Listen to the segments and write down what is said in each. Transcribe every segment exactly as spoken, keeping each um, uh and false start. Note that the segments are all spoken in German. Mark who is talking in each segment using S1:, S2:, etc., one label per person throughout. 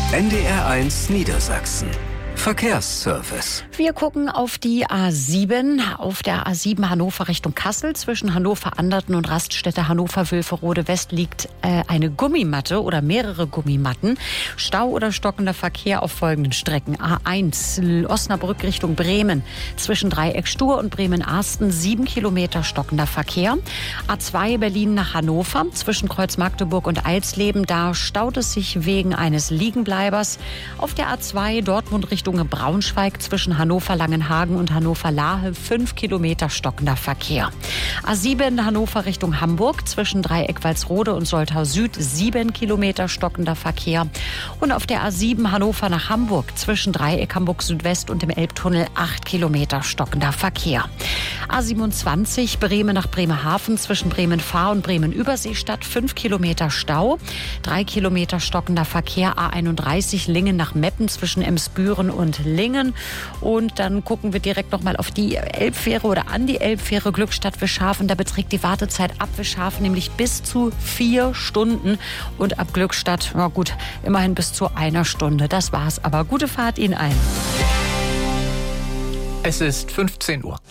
S1: N D R eins Niedersachsen. Verkehrsservice.
S2: Wir gucken auf die A sieben, auf der A sieben Hannover Richtung Kassel. Zwischen Hannover-Anderten und Raststätte Hannover-Wülferode West liegt äh, eine Gummimatte oder mehrere Gummimatten. Stau oder stockender Verkehr auf folgenden Strecken. A eins Osnabrück Richtung Bremen. Zwischen Dreieck Stur und Bremen-Arsten sieben Kilometer stockender Verkehr. A zwei Berlin nach Hannover. Zwischen Kreuz Magdeburg und Eilsleben. Da staut es sich wegen eines Liegenbleibers. Auf der A zwei Dortmund Richtung Braunschweig zwischen Hannover-Langenhagen und Hannover-Lahe fünf Kilometer stockender Verkehr. A sieben Hannover Richtung Hamburg zwischen Dreieck Walsrode und Soltau Süd sieben Kilometer stockender Verkehr. Und auf der A sieben Hannover nach Hamburg zwischen Dreieck Hamburg Südwest und dem Elbtunnel acht Kilometer stockender Verkehr. A siebenundzwanzig Bremen nach Bremerhaven zwischen Bremen-Fahr und Bremen-Überseestadt fünf Kilometer Stau, drei Kilometer stockender Verkehr. A einunddreißig Lingen nach Meppen zwischen Emsbüren und Lingen. Und dann gucken wir direkt noch mal auf die Elbfähre oder an die Elbfähre Glückstadt-Wischhafen. Da beträgt die Wartezeit ab Wischhafen nämlich bis zu vier Stunden und ab Glückstadt, na gut, immerhin bis zu einer Stunde. Das war's, aber gute Fahrt Ihnen allen.
S3: Es ist fünfzehn Uhr.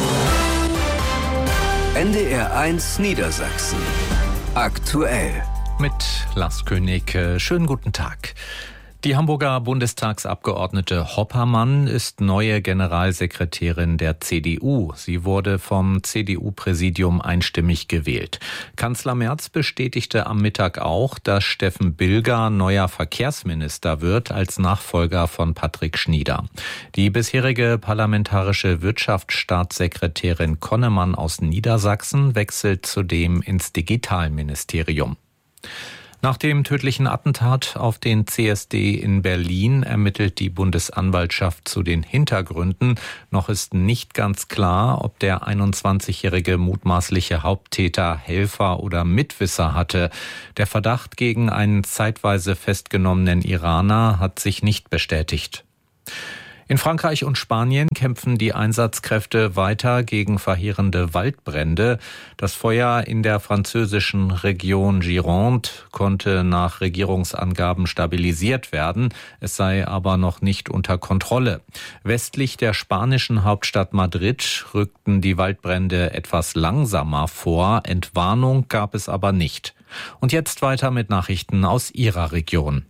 S1: N D R eins Niedersachsen. Aktuell.
S3: Mit Lars König. Schönen guten Tag. Die Hamburger Bundestagsabgeordnete Hoppermann ist neue Generalsekretärin der C D U. Sie wurde vom C D U-Präsidium einstimmig gewählt. Kanzler Merz bestätigte am Mittag auch, dass Steffen Bilger neuer Verkehrsminister wird als Nachfolger von Patrick Schnieder. Die bisherige parlamentarische Wirtschaftsstaatssekretärin Konnemann aus Niedersachsen wechselt zudem ins Digitalministerium. Nach dem tödlichen Attentat auf den C S D in Berlin ermittelt die Bundesanwaltschaft zu den Hintergründen. Noch ist nicht ganz klar, ob der einundzwanzigjährige mutmaßliche Haupttäter Helfer oder Mitwisser hatte. Der Verdacht gegen einen zeitweise festgenommenen Iraner hat sich nicht bestätigt. In Frankreich und Spanien kämpfen die Einsatzkräfte weiter gegen verheerende Waldbrände. Das Feuer in der französischen Region Gironde konnte nach Regierungsangaben stabilisiert werden. Es sei aber noch nicht unter Kontrolle. Westlich der spanischen Hauptstadt Madrid rückten die Waldbrände etwas langsamer vor. Entwarnung gab es aber nicht. Und jetzt weiter mit Nachrichten aus Ihrer Region.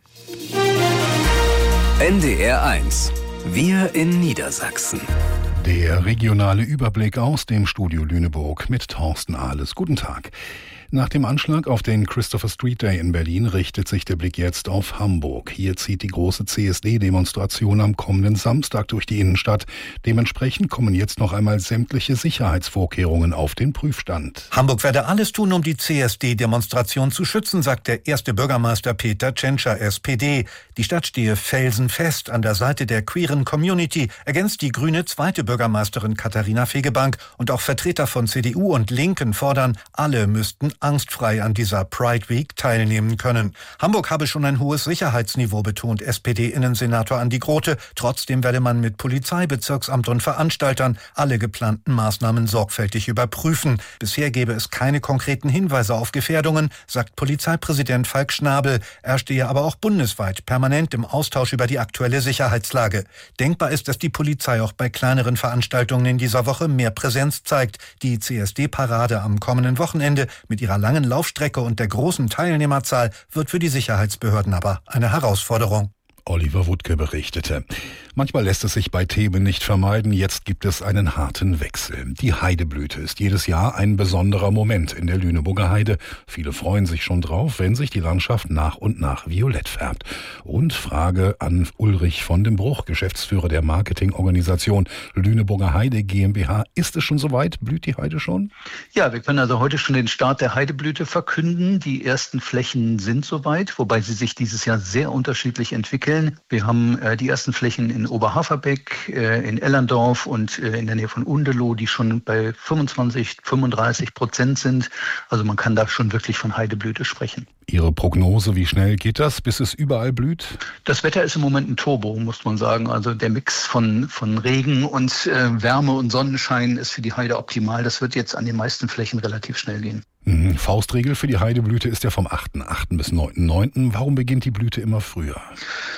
S1: N D R eins. Wir in Niedersachsen.
S4: Der regionale Überblick aus dem Studio Lüneburg mit Thorsten Ahles. Guten Tag. Nach dem Anschlag auf den Christopher Street Day in Berlin richtet sich der Blick jetzt auf Hamburg. Hier zieht die große C S D-Demonstration am kommenden Samstag durch die Innenstadt. Dementsprechend kommen jetzt noch einmal sämtliche Sicherheitsvorkehrungen auf den Prüfstand.
S5: Hamburg werde alles tun, um die C S D-Demonstration zu schützen, sagt der erste Bürgermeister Peter Tschentscher, S P D. Die Stadt stehe felsenfest an der Seite der queeren Community, ergänzt die grüne zweite Bürgermeisterin Katharina Fegebank. Und auch Vertreter von C D U und Linken fordern, alle müssten angstfrei an dieser Pride Week teilnehmen können. Hamburg habe schon ein hohes Sicherheitsniveau, betont S P D-Innensenator Andi Grote. Trotzdem werde man mit Polizei, Bezirksamt und Veranstaltern alle geplanten Maßnahmen sorgfältig überprüfen. Bisher gebe es keine konkreten Hinweise auf Gefährdungen, sagt Polizeipräsident Falk Schnabel. Er stehe aber auch bundesweit permanent im Austausch über die aktuelle Sicherheitslage. Denkbar ist, dass die Polizei auch bei kleineren Veranstaltungen in dieser Woche mehr Präsenz zeigt. Die C S D-Parade am kommenden Wochenende mit ihrer langen Laufstrecke und der großen Teilnehmerzahl wird für die Sicherheitsbehörden aber eine Herausforderung.
S4: Oliver Wuttke berichtete. Manchmal lässt es sich bei Themen nicht vermeiden. Jetzt gibt es einen harten Wechsel. Die Heideblüte ist jedes Jahr ein besonderer Moment in der Lüneburger Heide. Viele freuen sich schon drauf, wenn sich die Landschaft nach und nach violett färbt. Und Frage an Ulrich von dem Bruch, Geschäftsführer der Marketingorganisation Lüneburger Heide GmbH. Ist es schon soweit? Blüht die Heide schon?
S6: Ja, wir können also heute schon den Start der Heideblüte verkünden. Die ersten Flächen sind soweit, wobei sie sich dieses Jahr sehr unterschiedlich entwickeln. Wir haben äh, die ersten Flächen in Oberhaferbeck, äh, in Ellerndorf und äh, in der Nähe von Undeloh, die schon bei fünfundzwanzig, fünfunddreißig Prozent sind. Also man kann da schon wirklich von Heideblüte sprechen.
S4: Ihre Prognose, wie schnell geht das, bis es überall blüht?
S6: Das Wetter ist im Moment ein Turbo, muss man sagen. Also der Mix von, von Regen und äh, Wärme und Sonnenschein ist für die Heide optimal. Das wird jetzt an den meisten Flächen relativ schnell gehen.
S4: Faustregel für die Heideblüte ist ja vom achten achten bis neunten neunten Warum beginnt die Blüte immer früher?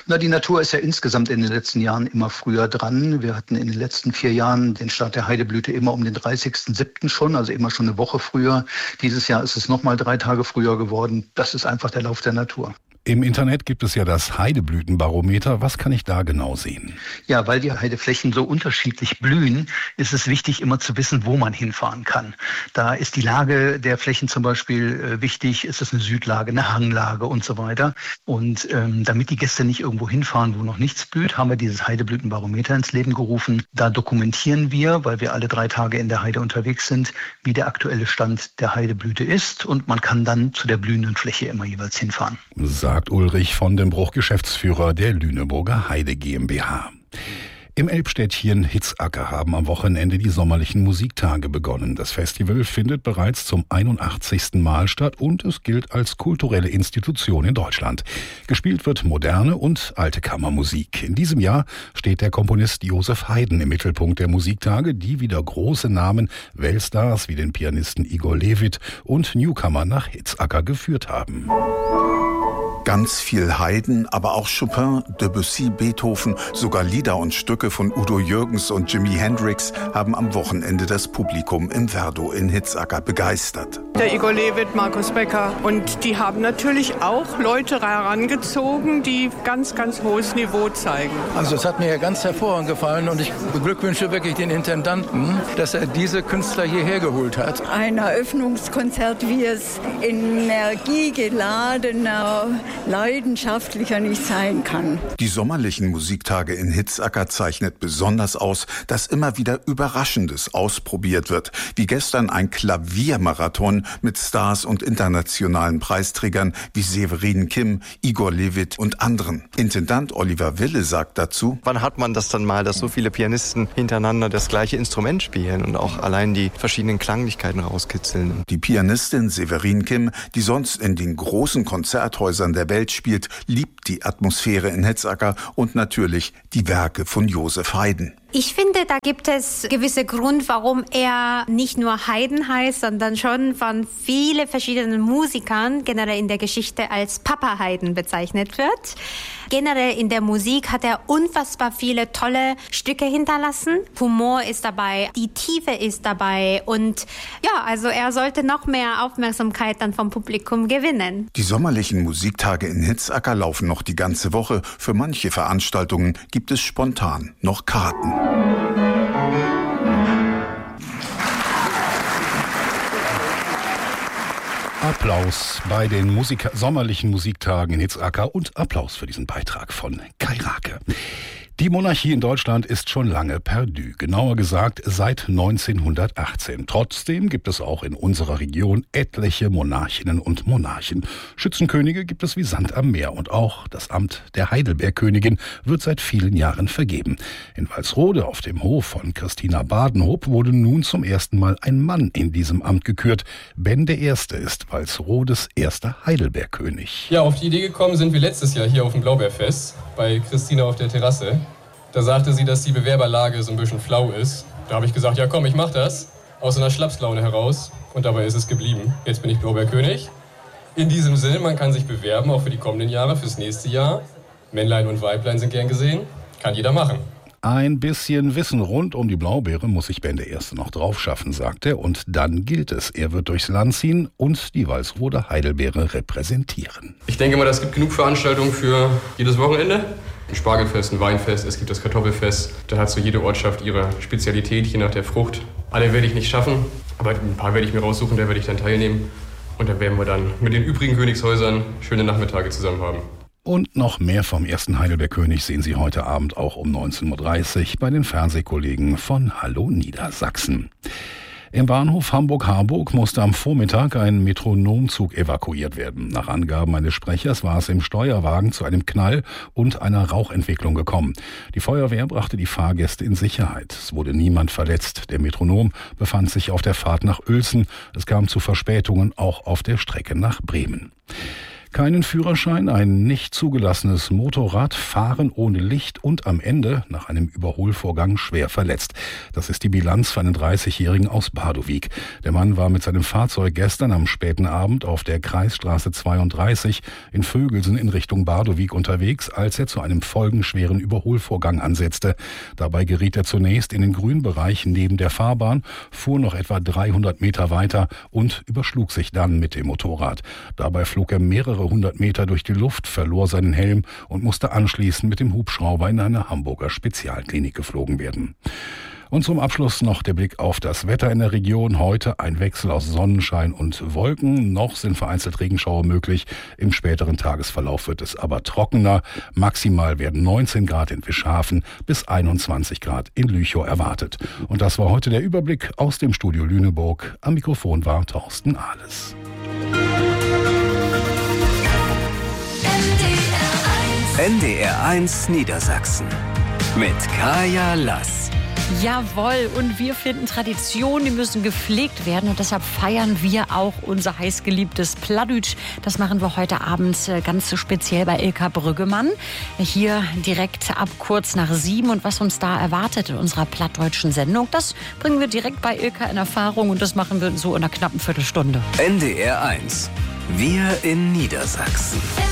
S6: Na, die Natur ist ja insgesamt in den letzten Jahren immer früher dran. Wir hatten in den letzten vier Jahren den Start der Heideblüte immer um den dreißigsten siebten schon, also immer schon eine Woche früher. Dieses Jahr ist es nochmal drei Tage früher geworden. Das ist einfach der Lauf der Natur.
S4: Im Internet gibt es ja das Heideblütenbarometer. Was kann ich da genau sehen?
S6: Ja, weil die Heideflächen so unterschiedlich blühen, ist es wichtig, immer zu wissen, wo man hinfahren kann. Da ist die Lage der Flächen zum Beispiel äh, wichtig. Ist es eine Südlage, eine Hanglage und so weiter. Und ähm, damit die Gäste nicht irgendwo hinfahren, wo noch nichts blüht, haben wir dieses Heideblütenbarometer ins Leben gerufen. Da dokumentieren wir, weil wir alle drei Tage in der Heide unterwegs sind, wie der aktuelle Stand der Heideblüte ist. Und man kann dann zu der blühenden Fläche immer jeweils hinfahren.
S4: Sagt Ulrich von dem Bruch, Geschäftsführer der Lüneburger Heide GmbH. Im Elbstädtchen Hitzacker haben am Wochenende die sommerlichen Musiktage begonnen. Das Festival findet bereits zum einundachtzigsten Mal statt und es gilt als kulturelle Institution in Deutschland. Gespielt wird moderne und alte Kammermusik. In diesem Jahr steht der Komponist Josef Haydn im Mittelpunkt der Musiktage, die wieder große Namen, Weltstars wie den Pianisten Igor Levit und Newcomer nach Hitzacker geführt haben.
S7: Ganz viel Haydn, aber auch Chopin, Debussy, Beethoven, sogar Lieder und Stücke von Udo Jürgens und Jimi Hendrix haben am Wochenende das Publikum im Verdo in Hitzacker begeistert.
S8: Der Igor Levit, Markus Becker, und die haben natürlich auch Leute herangezogen, die ganz, ganz hohes Niveau zeigen.
S9: Also es hat mir ja ganz hervorragend gefallen und ich beglückwünsche wirklich den Intendanten, dass er diese Künstler hierher geholt hat.
S10: Ein Eröffnungskonzert, wie es energiegeladener, leidenschaftlicher nicht sein kann.
S7: Die sommerlichen Musiktage in Hitzacker zeichnet besonders aus, dass immer wieder Überraschendes ausprobiert wird. Wie gestern ein Klaviermarathon mit Stars und internationalen Preisträgern wie Severin Kim, Igor Levit und anderen. Intendant Oliver Wille sagt dazu:
S11: Wann hat man das dann mal, dass so viele Pianisten hintereinander das gleiche Instrument spielen und auch allein die verschiedenen Klanglichkeiten rauskitzeln?
S7: Die Pianistin Severin Kim, die sonst in den großen Konzerthäusern der Welt spielt, liebt die Atmosphäre in Hitzacker und natürlich die Werke von Josef Haydn.
S12: Ich finde, da gibt es gewisse Grund, warum er nicht nur Haydn heißt, sondern schon von vielen verschiedenen Musikern generell in der Geschichte als Papa Haydn bezeichnet wird. Generell in der Musik hat er unfassbar viele tolle Stücke hinterlassen. Humor ist dabei, die Tiefe ist dabei und ja, also er sollte noch mehr Aufmerksamkeit dann vom Publikum gewinnen.
S7: Die sommerlichen Musiktage in Hitzacker laufen noch die ganze Woche. Für manche Veranstaltungen gibt es spontan noch Karten.
S4: Applaus bei den Musik- sommerlichen Musiktagen in Hitzacker und Applaus für diesen Beitrag von Kai Rake. Die Monarchie in Deutschland ist schon lange perdu, genauer gesagt seit neunzehnhundertachtzehn. Trotzdem gibt es auch in unserer Region etliche Monarchinnen und Monarchen. Schützenkönige gibt es wie Sand am Meer und auch das Amt der Heidelbergkönigin wird seit vielen Jahren vergeben. In Walsrode auf dem Hof von Christina Badenhop wurde nun zum ersten Mal ein Mann in diesem Amt gekürt. Ben der Erste ist Walsrodes erster Heidelbergkönig.
S13: Ja, auf die Idee gekommen sind wir letztes Jahr hier auf dem Blaubeerfest bei Christina auf der Terrasse. Da sagte sie, dass die Bewerberlage so ein bisschen flau ist. Da habe ich gesagt, ja komm, ich mach das. Aus einer Schlapslaune heraus. Und dabei ist es geblieben. Jetzt bin ich Blaubeerkönig. In diesem Sinne, man kann sich bewerben, auch für die kommenden Jahre, fürs nächste Jahr. Männlein und Weiblein sind gern gesehen. Kann jeder machen.
S4: Ein bisschen Wissen rund um die Blaubeere muss sich Ben der Erste noch drauf schaffen, sagt er. Und dann gilt es. Er wird durchs Land ziehen und die Walsroder Heidelbeere repräsentieren.
S13: Ich denke mal, es gibt genug Veranstaltungen für jedes Wochenende. Ein Spargelfest, ein Weinfest, es gibt das Kartoffelfest. Da hat so jede Ortschaft ihre Spezialität, je nach der Frucht. Alle werde ich nicht schaffen, aber ein paar werde ich mir raussuchen, da werde ich dann teilnehmen. Und dann werden wir dann mit den übrigen Königshäusern schöne Nachmittage zusammen haben.
S4: Und noch mehr vom ersten Heidelbergkönig sehen Sie heute Abend auch um neunzehn Uhr dreißig bei den Fernsehkollegen von Hallo Niedersachsen. Im Bahnhof Hamburg-Harburg musste am Vormittag ein Metronomzug evakuiert werden. Nach Angaben eines Sprechers war es im Steuerwagen zu einem Knall und einer Rauchentwicklung gekommen. Die Feuerwehr brachte die Fahrgäste in Sicherheit. Es wurde niemand verletzt. Der Metronom befand sich auf der Fahrt nach Uelzen. Es kam zu Verspätungen auch auf der Strecke nach Bremen. Keinen Führerschein, ein nicht zugelassenes Motorrad, Fahren ohne Licht und am Ende nach einem Überholvorgang schwer verletzt. Das ist die Bilanz für einen dreißigjährigen aus Badowik. Der Mann war mit seinem Fahrzeug gestern am späten Abend auf der Kreisstraße zweiunddreißig in Vögelsen in Richtung Badowik unterwegs, als er zu einem folgenschweren Überholvorgang ansetzte. Dabei geriet er zunächst in den Grünbereich neben der Fahrbahn, fuhr noch etwa dreihundert Meter weiter und überschlug sich dann mit dem Motorrad. Dabei flog er mehrere hundert Meter durch die Luft, verlor seinen Helm und musste anschließend mit dem Hubschrauber in eine Hamburger Spezialklinik geflogen werden. Und zum Abschluss noch der Blick auf das Wetter in der Region. Heute ein Wechsel aus Sonnenschein und Wolken. Noch sind vereinzelt Regenschauer möglich. Im späteren Tagesverlauf wird es aber trockener. Maximal werden neunzehn Grad in Fischhafen bis einundzwanzig Grad in Lüchow erwartet. Und das war heute der Überblick aus dem Studio Lüneburg. Am Mikrofon war Thorsten Ahles.
S1: N D R eins Niedersachsen mit Kaya Lass.
S2: Jawohl, und wir finden Traditionen, die müssen gepflegt werden und deshalb feiern wir auch unser heißgeliebtes Plattdeutsch. Das machen wir heute Abend ganz speziell bei Ilka Brüggemann. Hier direkt ab kurz nach sieben, und was uns da erwartet in unserer plattdeutschen Sendung, das bringen wir direkt bei Ilka in Erfahrung und das machen wir so in einer knappen Viertelstunde.
S1: N D R eins, wir in Niedersachsen.